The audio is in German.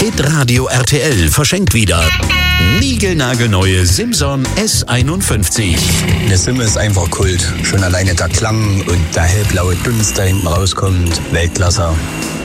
Hitradio RTL verschenkt wieder niegelnagelneue Simson S51. Der Sim ist einfach Kult. Schon alleine der Klang und der hellblaue Dunst, der hinten rauskommt, Weltklasse.